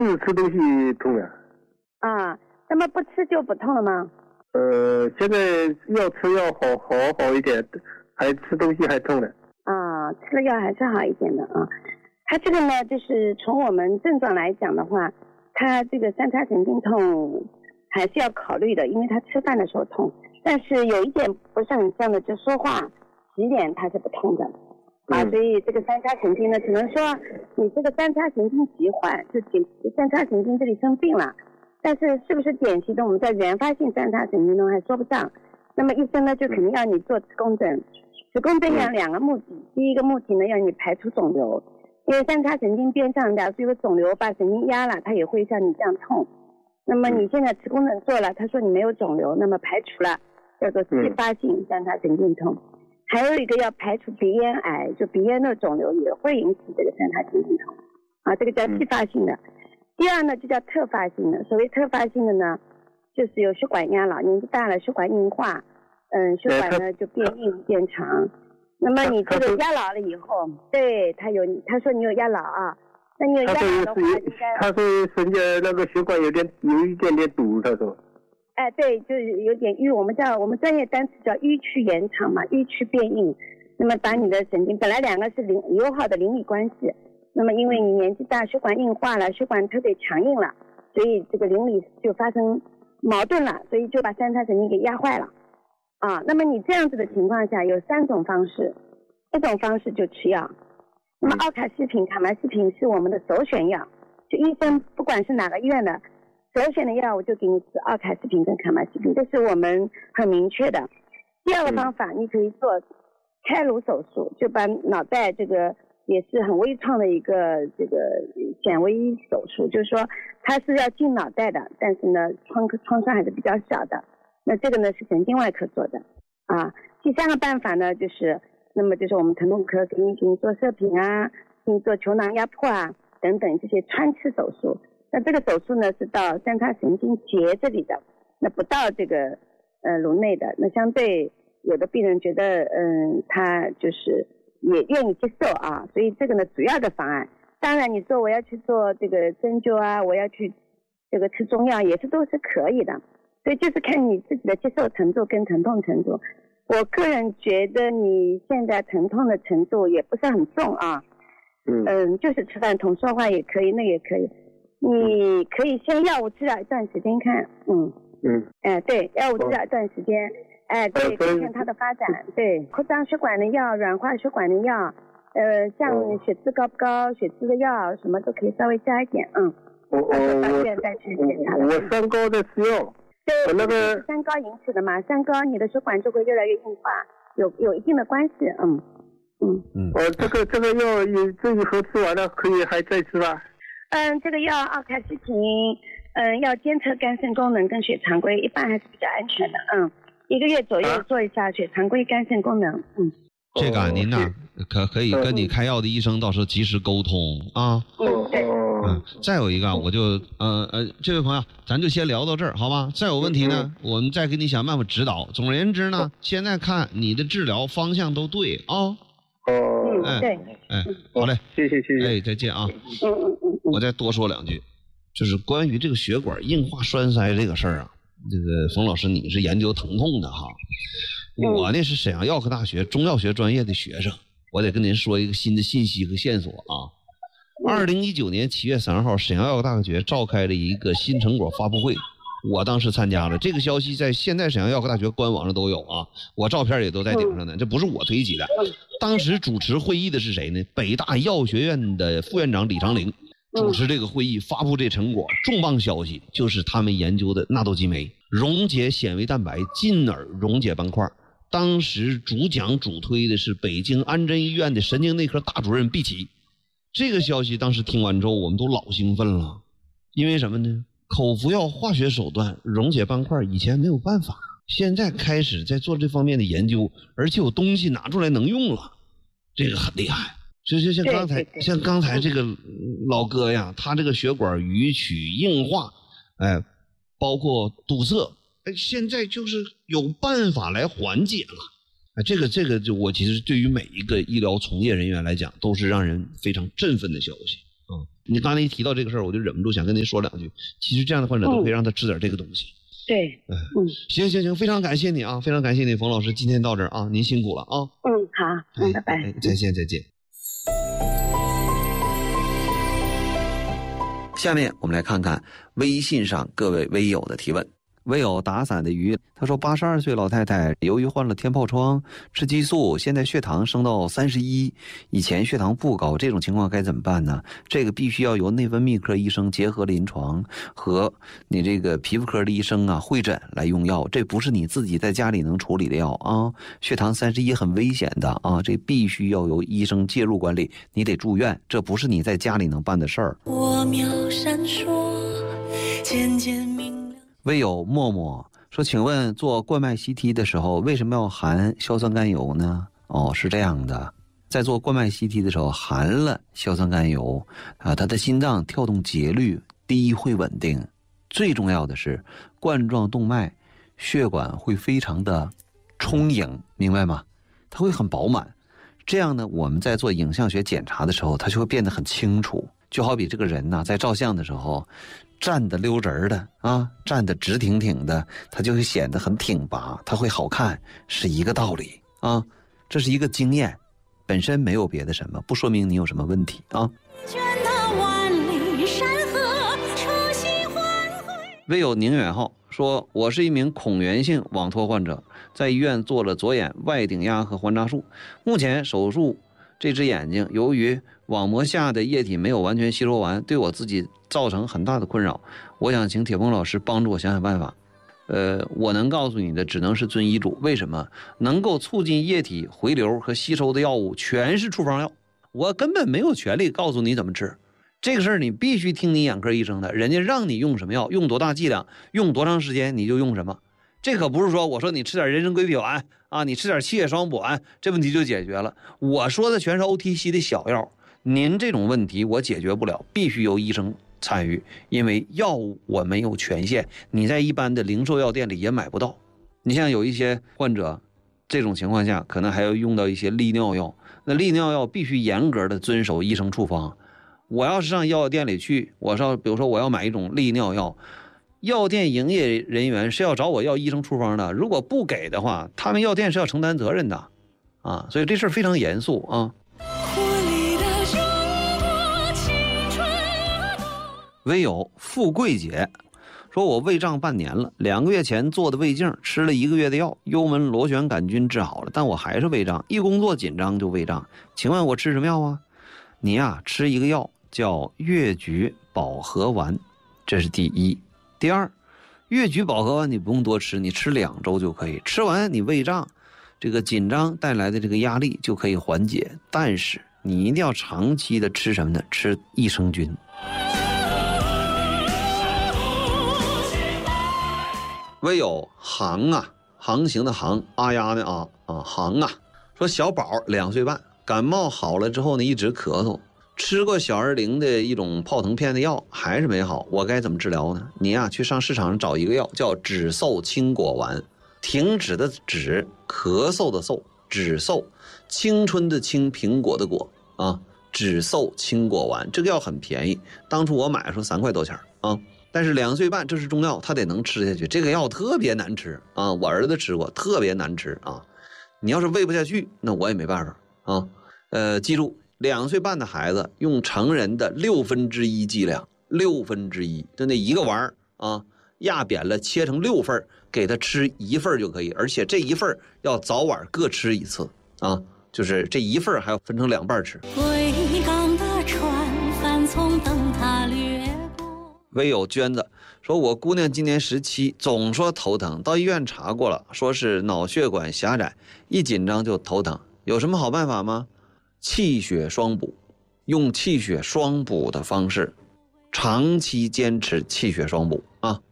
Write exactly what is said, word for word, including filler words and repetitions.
是吃东西痛了。 啊，那么不吃就不痛了吗？ 呃，现在要吃药好好好一点，还吃东西还痛了。 啊，吃了药还是好一点的啊。它这个呢，就是从我们症状来讲的话，它这个三叉神经痛还是要考虑的，因为它吃饭的时候痛。但是有一点不是很像的，就说话、洗脸它是不痛的。啊，所以这个三叉神经呢，只能说你这个三叉神经疾患，就三叉神经这里生病了。但是是不是典型的我们在原发性三叉神经痛还说不上。那么医生呢就肯定要你做磁共振，磁共振要两个目的，第一个目的呢要你排除肿瘤，因为三叉神经边上假如有个肿瘤把神经压了，它也会像你这样痛。那么你现在磁共振做了，他说你没有肿瘤，那么排除了叫做继发性三叉神经痛。还有一个要排除鼻咽癌，就鼻咽的肿瘤也会引起这个三叉神经痛啊，这个叫继发性的。第二呢就叫特发性的，所谓特发性的呢就是有血管压老，年纪大了血管硬化，嗯，血管呢就变硬变长。那么你这个压老了以后，对，他有，他说你有压老啊，那你有压老的话应该， 他说人家那个血管有点有一点点堵，他说。 哎，对，就是有点淤，我们叫我们专业单词叫淤区延长嘛，淤区变硬。那么把你的神经本来两个是邻友好的邻里关系。那么因为你年纪大，血管硬化了，血管特别强硬了，所以这个邻里就发生矛盾了，所以就把三叉神经给压坏了啊。那么你这样子的情况下有三种方式，一种方式就吃药。那么奥卡西品、卡马西品是我们的首选药，就医生不管是哪个医院的首选的药，我就给你吃奥卡西品跟卡马西品，这是我们很明确的。第二个方法，你可以做开颅手术，就把脑袋这个也是很微创的一个这个显微手术，就是说它是要进脑袋的，但是呢创创伤还是比较小的。那这个呢是神经外科做的啊。第三个办法呢就是，那么就是我们疼痛科给你给你做射频啊，给你做球囊压迫啊等等这些穿刺手术。那这个手术呢是到三叉神经节这里的，那不到这个呃颅内的。那相对有的病人觉得嗯他就是也愿意接受啊，所以这个呢主要的方案。当然你说我要去做这个针灸啊，我要去这个吃中药也是都是可以的，所以就是看你自己的接受程度跟疼痛程度。我个人觉得你现在疼痛的程度也不是很重啊，嗯嗯，就是吃饭痛，说话也可以，那也可以。你可以先药物治疗一段时间看，嗯嗯，哎对，药物治疗一段时间，哎对，看看它的发展，对，扩张血管的药、软化血管的药，呃，像血脂高不高、血脂的药什么都可以稍微加一点，嗯。 我我我我三高在吃药。 对， 那个三高引起的嘛，三高你的血管就会越来越硬化，有有一定的关系，嗯嗯嗯。哦，这个这个药这一盒吃完了，可以还再吃吧？ 嗯，这个药奥卡西品，嗯，要监测肝肾功能跟血常规，一般还是比较安全的，嗯，一个月左右做一下血常规、肝肾功能，嗯。 这个、啊、您呢、啊，可可以跟你开药的医生到时候及时沟通啊。 嗯，对。 嗯，再有一个，我就呃呃，这位朋友，咱就先聊到这儿，好吧？再有问题呢，我们再给你想办法指导。总而言之呢，现在看你的治疗方向都对啊。哦， 哎，对， 哎，好嘞， 谢谢谢谢， 哎，再见啊。 嗯嗯嗯， 我再多说两句，就是关于这个血管硬化栓塞这个事儿啊，这个冯老师你是研究疼痛的哈，我呢是沈阳药科大学中药学专业的学生，我得跟您说一个新的信息和线索啊。二零一九年七月三号，沈阳药科大学召开了一个新成果发布会，我当时参加了。这个消息在现在沈阳药科大学官网上都有啊，我照片也都在顶上呢，这不是我推起的。当时主持会议的是谁呢？北大药学院的副院长李长龄主持这个会议，发布这成果。重磅消息就是他们研究的纳豆激酶溶解纤维蛋白，进而溶解斑块。当时主讲主推的是北京安贞医院的神经内科大主任毕奇。这个消息当时听完之后，我们都老兴奋了，因为什么呢？口服药化学手段溶解斑块以前没有办法，现在开始在做这方面的研究，而且有东西拿出来能用了，这个很厉害。就就像刚才像刚才这个老哥呀，他这个血管淤曲硬化，哎，包括堵塞，哎，现在就是有办法来缓解了。哎，这个这个就我其实对于每一个医疗从业人员来讲，都是让人非常振奋的消息啊。 你刚才一提到这个事儿，我就忍不住想跟您说两句。其实这样的患者都可以让他吃点这个东西。 对， 嗯， 嗯， 行行行，非常感谢你啊，非常感谢你，冯老师，今天到这儿啊，您辛苦了啊。 嗯，好，嗯，拜拜， 哎，再见再见。 下面我们来看看微信上各位微友的提问。微友打伞的鱼，他说八十二岁老太太由于患了天疱疮，吃激素，现在血糖升到三十一，以前血糖不高，这种情况该怎么办呢？这个必须要由内分泌科医生结合临床和你这个皮肤科的医生啊会诊来用药，这不是你自己在家里能处理的药啊。血糖三十一很危险的啊，这必须要由医生介入管理，你得住院，这不是你在家里能办的事儿。 我秒闪烁，渐渐明亮。 微友默默说，请问做冠脉 C T 的时候为什么要含硝酸甘油呢？哦，是这样的，在做冠脉 C T 的时候含了硝酸甘油啊，他的心脏跳动节律第一会稳定，最重要的是冠状动脉血管会非常的充盈，明白吗？它会很饱满，这样呢我们在做影像学检查的时候它就会变得很清楚。就好比这个人呢、啊、在照相的时候站得溜人的啊，站得直挺挺的，他就会显得很挺拔，他会好看，是一个道理啊。这是一个经验，本身没有别的什么，不说明你有什么问题啊。微友宁远浩说，我是一名孔源性网脱患者，在医院做了左眼外顶压和环扎术，目前手术这只眼睛由于网膜下的液体没有完全吸收完，对我自己造成很大的困扰。我想请铁峰老师帮助我想想办法。呃，我能告诉你的只能是遵医嘱。为什么？能够促进液体回流和吸收的药物全是处方药，我根本没有权利告诉你怎么吃。这个事儿你必须听你眼科医生的，人家让你用什么药，用多大剂量，用多长时间你就用什么。这可不是说我说你吃点人参归脾丸啊，你吃点气血双补丸，这问题就解决了。我说的全是 O T C 的小药，您这种问题我解决不了，必须由医生参与，因为药物我没有权限，你在一般的零售药店里也买不到。你像有一些患者，这种情况下可能还要用到一些利尿药，那利尿药必须严格的遵守医生处方。我要是上药店里去，我说比如说我要买一种利尿药，药店营业人员是要找我要医生处方的，如果不给的话，他们药店是要承担责任的啊，所以这事儿非常严肃啊。微友富贵姐说，我胃胀半年了，两个月前做的胃镜，吃了一个月的药，幽门螺旋杆菌治好了，但我还是胃胀，一工作紧张就胃胀，请问我吃什么药啊？你呀、啊、吃一个药叫越橘保和丸，这是第一。第二，越橘保和丸你不用多吃，你吃两周就可以，吃完你胃胀这个紧张带来的这个压力就可以缓解，但是你一定要长期的吃什么呢？吃益生菌。唯有航啊，航行的航，阿呀的啊啊航啊，说小宝两岁半，感冒好了之后呢，一直咳嗽，吃过小儿灵的一种泡腾片的药，还是没好，我该怎么治疗呢？你呀、啊，去上市场上找一个药，叫止嗽清果丸，停止的止，咳嗽的嗽，止嗽，青春的青，苹果的果啊，止嗽清果丸，这个药很便宜，当初我买的时候三块多钱啊。但是两岁半，这是中药，他得能吃下去。这个药特别难吃啊，我儿子吃过，特别难吃啊。你要是喂不下去，那我也没办法啊。呃，记住，两岁半的孩子用成人的六分之一剂量，六分之一，就那一个丸儿啊，压扁了切成六份，给他吃一份就可以，而且这一份要早晚各吃一次啊，就是这一份还要分成两半吃。 归港的船帆从灯塔掠。 唯有娟子说，我姑娘今年十七，总说头疼，到医院查过了，说是脑血管狭窄，一紧张就头疼，有什么好办法吗？气血双补，用气血双补的方式，长期坚持气血双补啊。